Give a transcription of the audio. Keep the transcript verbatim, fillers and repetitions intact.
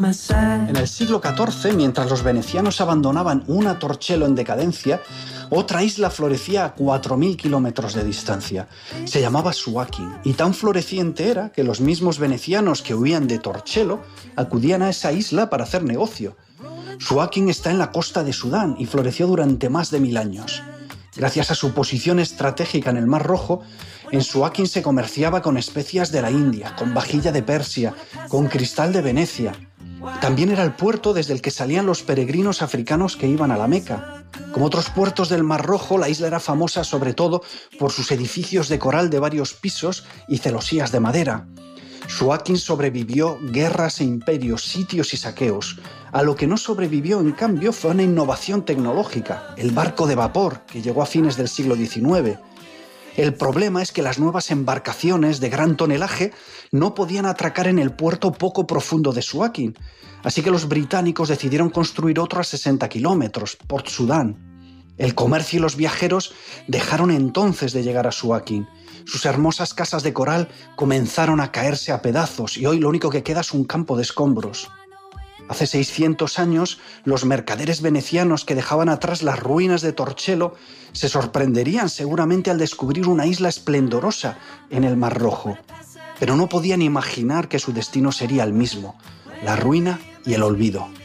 En el siglo catorce, mientras los venecianos abandonaban una Torcello en decadencia, otra isla florecía a cuatro mil kilómetros de distancia. Se llamaba Suakin, y tan floreciente era que los mismos venecianos que huían de Torcello acudían a esa isla para hacer negocio. Suakin está en la costa de Sudán y floreció durante más de mil años. Gracias a su posición estratégica en el Mar Rojo, en Suakin se comerciaba con especias de la India, con vajilla de Persia, con cristal de Venecia. También era el puerto desde el que salían los peregrinos africanos que iban a la Meca. Como otros puertos del Mar Rojo, la isla era famosa sobre todo por sus edificios de coral de varios pisos y celosías de madera. Suakin sobrevivió guerras e imperios, sitios y saqueos. A lo que no sobrevivió, en cambio, fue una innovación tecnológica, el barco de vapor, que llegó a fines del siglo diecinueve. El problema es que las nuevas embarcaciones de gran tonelaje no podían atracar en el puerto poco profundo de Suakin, así que los británicos decidieron construir otro a sesenta kilómetros, Port Sudán. El comercio y los viajeros dejaron entonces de llegar a Suakin. Sus hermosas casas de coral comenzaron a caerse a pedazos y hoy lo único que queda es un campo de escombros. Hace seiscientos años, los mercaderes venecianos que dejaban atrás las ruinas de Torcello se sorprenderían seguramente al descubrir una isla esplendorosa en el Mar Rojo, pero no podían imaginar que su destino sería el mismo, la ruina y el olvido.